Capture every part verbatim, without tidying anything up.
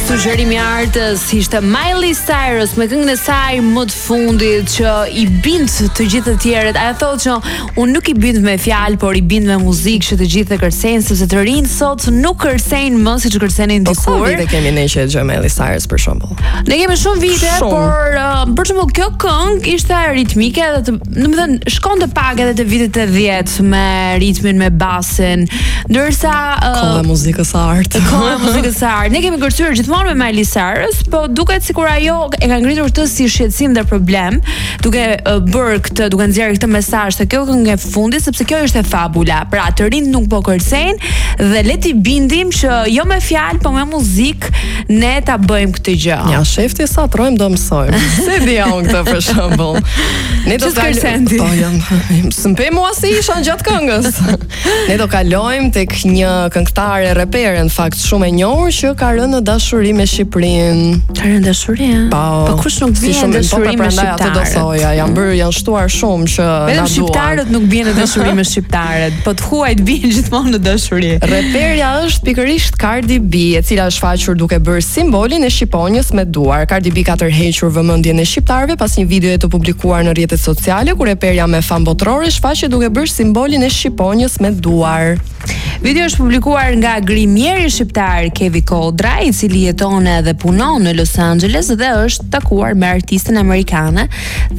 sugjerimi i artës ishte Miley Cyrus me këngën e saj më të fundit që i bind të gjithë të tjerët. Ajo thotë që unë nuk i bind me fjalë, por i bind me muzikë që të gjithë e kërcejnë, sepse të rinj sot nuk kërcejnë më siç kërcenin dikur. Po sa vite kemi ne që dëgjojmë Miley Cyrus për shembull? Ne kemi shumë vite, shumë. por uh, për shembull kjo këngë ishte ritmike dhe të, domethënë shkonte pak edhe te vitet e dhjetë me ritmin, me basin, ndërsa uh, koha e muzikës së artë. Koha e muzikës së artë. Ne kemi kërcyer gjithmonë me Miley Cyrus, po duket sikur ajo e ka ngritur këtë si shqetësim dhe problem, duke uh, bërë këtë, duke nxjerrë këtë mesazh se kjo këngë e fundit, sepse kjo është e fabula. Pra të rinjt nuk po kërcejnë dhe le t'i bindim që jo me fjalë, po me muzikë ne ta bëjmë këtë gjë. Ja, shefti sa trojmë do mësojmë. Se di unë këtë për shembull. Ne do të kërcendi. Po jam. S'mpej mua si isha gjatë këngës. Ne do kalojmë tek një këngëtare repere në fakt shumë e njohur që ka rënë në dashuri me Shqipërinë. Ka rënë dashuri? Po, po kush nuk vjen si dashuri po, me shqiptarët? Atë do thoja, janë bërë, janë shtuar shumë që na duan. Vetëm shqiptarët nuk bien në dashuri me shqiptarët, po të huajt bien gjithmonë në dashuri. Reperja është pikërisht Cardi B, e cila është faqur duke bërë simbolin e shqiponjës me duar. Cardi B ka tërhequr vëmendjen e shqiptarëve pas një videoje të publikuar në rrjetet sociale ku reperja me fam botërore shfaqet duke bërë simbolin e shqiponjës me duar. Video është publikuar nga grimieri shqiptar Kevi Kodra, i cili jeton dhe punon në Los Angeles dhe është takuar me artistën amerikane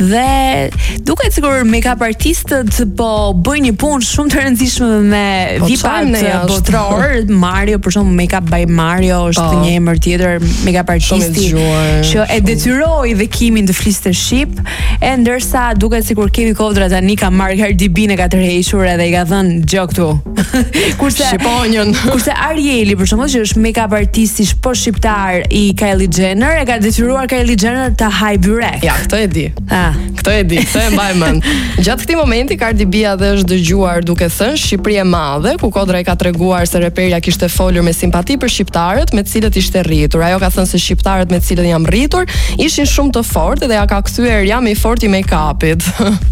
dhe duket sikur make-up artistët po bëjnë një punë shumë të rëndësishme me po vipat botror. Mario, për shembull, Make-up by Mario është po një emër tjetër, make-up artisti që e detyroi dhe Kimin të fliste shqip, e ndërsa duket sikur Kevi Kodra tani ka marrë Cardi B e ka tërhequr edhe i ka thënë gjë këtu. Kurse Shqiponjën. Kurse Arieli, për shembull, që është make-up artisti po shqiptar i Kylie Jenner, e ka detyruar Kylie Jenner të haj byrek. Ja, këtë e di. Ah, këtë e di, këtë e mbaj mend. Gjatë këtij momenti Cardi B edhe është dëgjuar duke thënë Shqipëri e madhe, ku Kodra i ka treguar se reperja kishte folur me simpati për shqiptarët me të cilët ishte rritur. Ajo ka thënë se shqiptarët me të cilët jam rritur ishin shumë të fortë dhe ja ka kthyer jam i fortë i make-upit.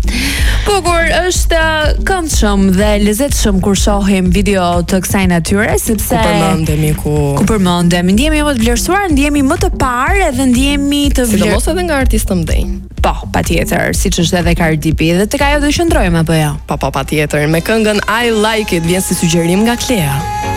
Po kur është këndshëm dhe lezetshëm kur shohim video të kësaj natyre, sepse ku përmendemi ku ku përmendemi, ndihemi më të vlerësuar, ndihemi më të parë edhe ndihemi të vlerësuar. Sidomos edhe nga artistë të mëdhenj. Po, patjetër, siç është edhe Cardi B, dhe tek ajo do qëndrojmë apo jo? Po, po, patjetër. Me këngën I Like It vjen si sugjerim nga Klea.